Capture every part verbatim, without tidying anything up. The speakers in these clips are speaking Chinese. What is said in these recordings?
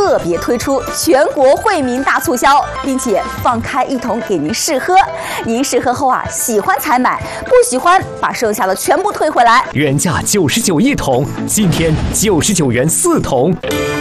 特别推出全国惠民大促销，并且放开一桶给您试喝。您试喝后啊，喜欢才买，不喜欢把剩下的全部退回来。 原价九十九一桶，今天九十九元四桶。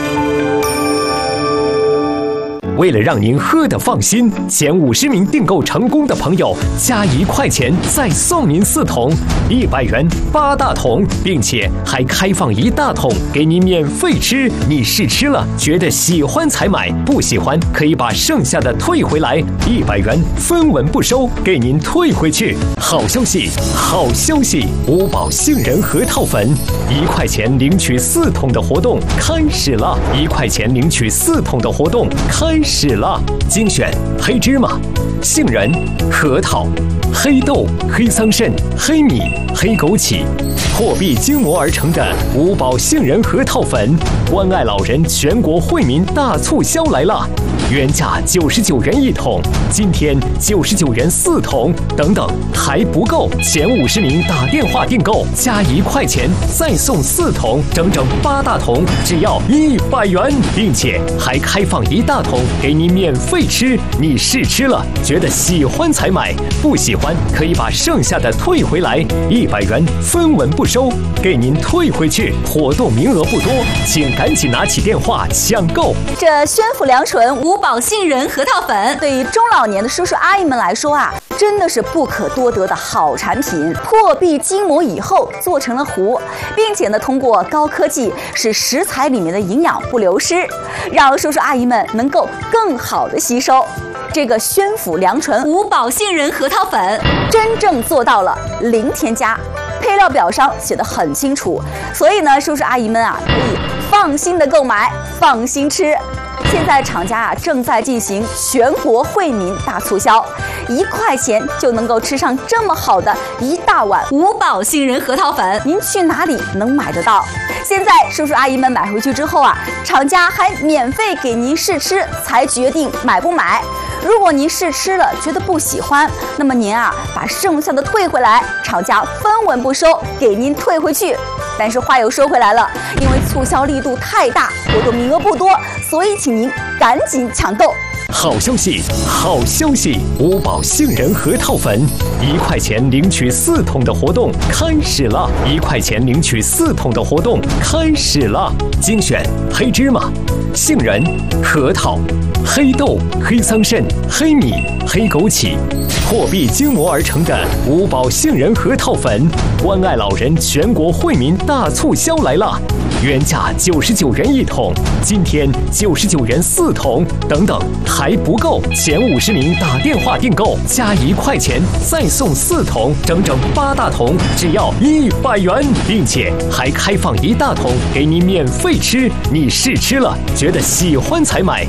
为了让您喝得放心，前五十名订购成功的朋友加一块钱再送您四桶，一百元八大桶，并且还开放一大桶给您免费吃。你试吃了觉得喜欢才买，不喜欢可以把剩下的退回来，一百元分文不收，给您退回去。好消息，好消息！五宝杏仁核桃粉一块钱领取四桶的活动开始了，一块钱领取四桶的活动开始。始了，精选黑芝麻、杏仁、核桃、黑豆、黑桑葚、黑米、黑枸杞，破壁精磨而成的五宝杏仁核桃粉，关爱老人全国惠民大促销来了！原价九十九元一桶，今天九十九元四桶，等等还不够，前五十名打电话订购加一块钱再送四桶，整整八大桶，只要一百元，并且还开放一大桶给你免费吃。你试吃了觉得喜欢才买，不喜欢可以把剩下的退回来，一百元分文不收，给您退回去。活动名额不多，请赶紧拿起电话抢购。 这宣府良醇五宝杏仁核桃粉，对于中老年的叔叔阿姨们来说啊，真的是不可多得的好产品。破壁筋磨以后做成了糊，并且呢，通过高科技使食材里面的营养不流失，让叔叔阿姨们能够更好的吸收。这个宣府良醇五宝杏仁核桃粉真正做到了零添加，配料表上写得很清楚，所以呢，叔叔阿姨们啊可以放心的购买，放心吃。现在厂家啊正在进行全国惠民大促销，一块钱就能够吃上这么好的一大碗五宝杏仁核桃粉，您去哪里能买得到？现在叔叔阿姨们买回去之后啊，厂家还免费给您试吃，才决定买不买。如果您试吃了觉得不喜欢，那么您啊把剩下的退回来，厂家分文不收，给您退回去。但是话又说回来了，因为促销力度太大，活动名额不多，所以请您赶紧抢购。 好消息，好消息！五宝杏仁核桃粉一块钱领取四桶的活动开始了，一块钱领取四桶的活动开始了。精选黑芝麻、杏仁、核桃、黑豆、黑桑葚、黑米、黑枸杞，破壁精磨而成的五宝杏仁核桃粉，关爱老人全国惠民大促销来了！原价九十九元一桶，今天九十九元四桶，等等还不够，前五十名打电话订购加一块钱再送四桶，整整八大桶，只要一百元，并且还开放一大桶给你免费吃。你试吃了觉得喜欢才买，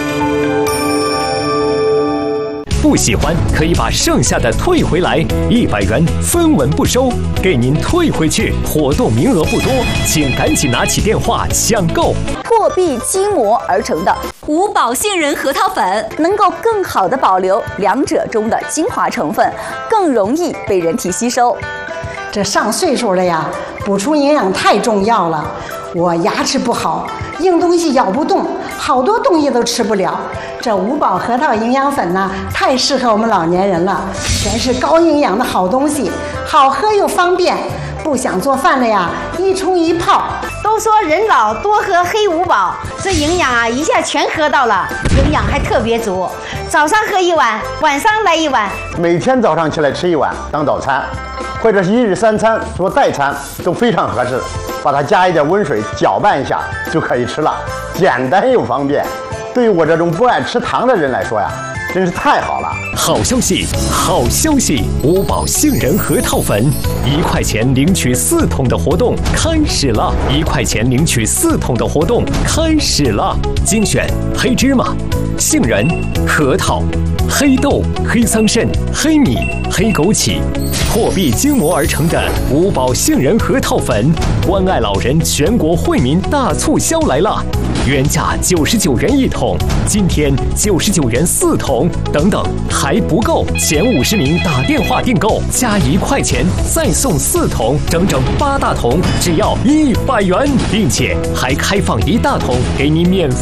不喜欢可以把剩下的退回来，一百元分文不收，给您退回去。活动名额不多，请赶紧拿起电话抢购。 破壁筋磨而成的五宝杏仁核桃粉，能够更好的保留两者中的精华成分，更容易被人体吸收。 这上岁数了呀，补充营养太重要了。我牙齿不好，硬东西咬不动，好多东西都吃不了。这五宝核桃营养粉呢，太适合我们老年人了，全是高营养的好东西，好喝又方便。不想做饭了呀，一冲一泡。 都说人老多喝黑五宝，这营养啊一下全喝到了，营养还特别足。早上喝一碗，晚上来一碗， 每天早上起来吃一碗当早餐，或者是一日三餐做代餐都非常合适。把它加一点温水搅拌一下就可以吃了，简单又方便。对于我这种不爱吃糖的人来说呀，真是太好了！ 好消息，好消息！五宝杏仁核桃粉一块钱领取四桶的活动开始了，一块钱领取四桶的活动开始了。精选黑芝麻、杏仁、核桃、黑豆、黑桑葚、黑米、黑枸杞，破壁精磨而成的五宝杏仁核桃粉，关爱老人全国惠民大促销来了！原价九十九元一桶，今天九十九元四桶，等等还不够，前五十名打电话订购加一块钱再送四桶，整整八大桶，只要一百元，并且还开放一大桶给你免费。